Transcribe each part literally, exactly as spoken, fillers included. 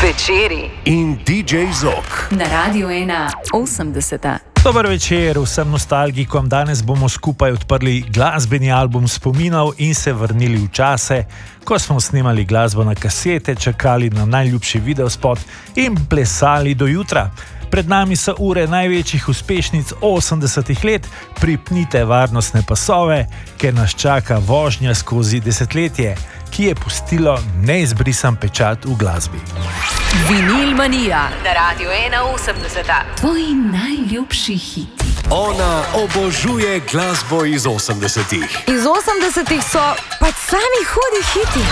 Večeri in D J Zok na Radiu ena osemdeseta. Dober večer vsem nostalgikom. Danes bomo skupaj odprli glasbeni album spominov in se vrnili v čase, ko smo snemali glasbo na kasete, čakali na najljubši videospot in plesali do jutra. Pred nami so ure največjih uspešnic osemdesetih let, pripnite varnostne pasove, ker nas čaka vožnja skozi desetletje, ki je pustilo neizbrisan pečat v glasbi. Vinil Manija na Radiu ena osemdeseta. Tvoji najljubši hiti. Ona obožuje glasbo iz osemdesetih. Iz osemdesetih so pač sami hudi hiti.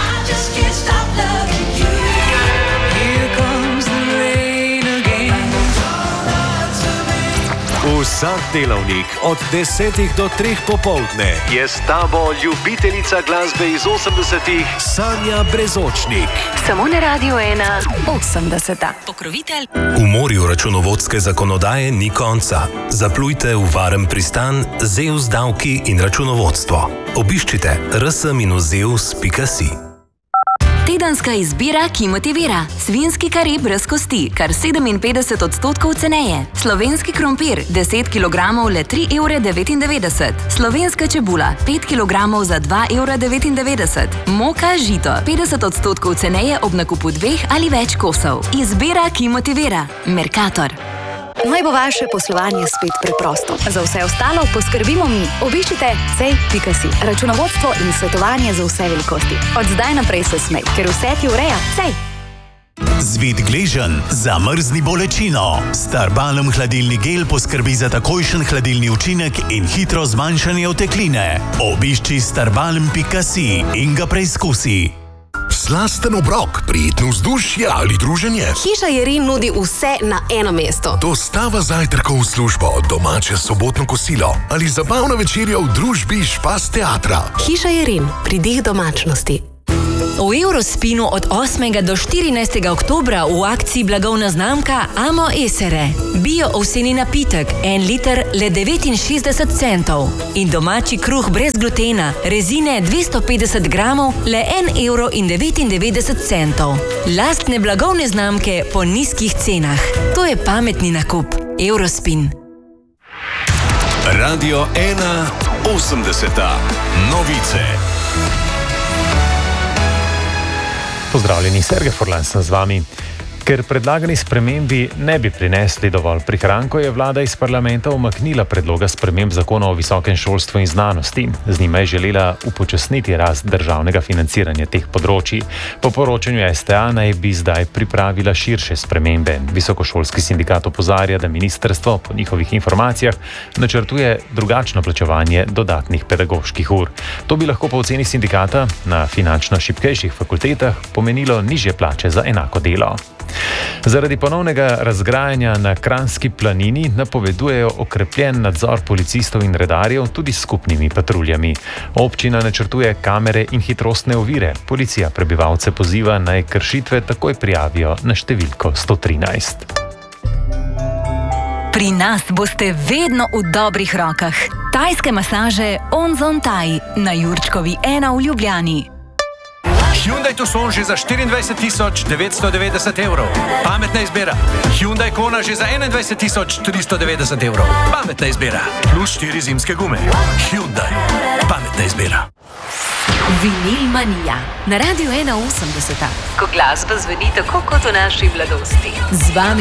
Vsak delavnik od desetih do treh popoldne je s tabo ljubiteljica glasbe iz osemdesetih Sanja Brezočnik. Samo na Radiu ena osemdeseta. Pokrovitelj. V morju računovodske zakonodaje ni konca. Zaplujte v varen pristan Zeus davki in računovodstvo. Obiščite r s minus zeus pika si. Tedenska izbira, ki motivira. Svinjski kari brez kosti, kar sedeminpetdeset odstotkov ceneje. Slovenski krompir, deset kilogramov le tri evre devetindevetdeset. Slovenska čebula, pet kilogramov za dva evra devetindevetdeset. Moka žito, petdeset odstotkov ceneje ob nakupu dveh ali več kosov. Izbira, ki motivira. Mercator. Naj bo vaše poslovanje spet preprosto. Za vse ostalo poskrbimo mi. Obiščite cej pika si. Računovodstvo in svetovanje za vse velikosti. Od zdaj naprej se smej, ker vse ti ureja cej. Zvit gležen, zamrzni bolečino. Starbalm hladilni gel poskrbi za takojšen hladilni učinek in hitro zmanjšanje otekline. Obišči starbalm pika si in ga preizkusi. Slasten obrok, prijetno vzdušje ali druženje. Hiša Jerin nudi vse na eno mesto. Dostava zajtrkov v službo, domače sobotno kosilo ali zabavna večerja v družbi Špas teatra. Hiša Jerin, pridih domačnosti. V Eurospinu od osmega do štirinajstega oktobra v akciji blagovna znamka Amo Esere. Bio ovseni napitek, en liter le devetinšestdeset centov. In domači kruh brez glutena, rezine dvesto petdeset gramov, le en evro in devetindevetdeset centov. Lastne blagovne znamke po nizkih cenah. To je pametni nakup. Eurospin. Radio ena osemdeseta. Novice. Pozdravljeni, Sergej Furlan sem z vami. Ker predlagani spremembi ne bi prinesli dovolj prihrankov, je vlada iz parlamenta umaknila predloga sprememb zakona o visokem šolstvu in znanosti. Z njima je želela upočasniti rast državnega financiranja teh področij. Po poročanju S T A naj bi zdaj pripravila širše spremembe. Visokošolski sindikat opozarja, da ministrstvo po njihovih informacijah načrtuje drugačno plačevanje dodatnih pedagoških ur. To bi lahko po oceni sindikata na finančno šibkejših fakultetah pomenilo nižje plače za enako delo. Zaradi ponovnega razgrajanja na Kranjski planini napovedujejo okrepljen nadzor policistov in redarjev tudi s skupnimi patruljami. Občina načrtuje kamere in hitrostne ovire. Policija prebivalce poziva, naj kršitve takoj prijavijo na številko sto trinajst. Pri nas boste vedno v dobrih rokah. Tajske masaže Onzon Thai na Jurčkovi ena v Ljubljani. Hyundai Tucson že za štiriindvajset tisoč devetsto devetdeset evrov. Pametna izbira. Hyundai Kona že za enaindvajset tisoč tristo devetdeset evrov. Pametna izbira. Plus štiri zimske gume. Hyundai. Pametna izbira. Vinil Manija na Radiu ena osemdeseta. Ko glasba zveni tako kot v naši mladosti. Z vami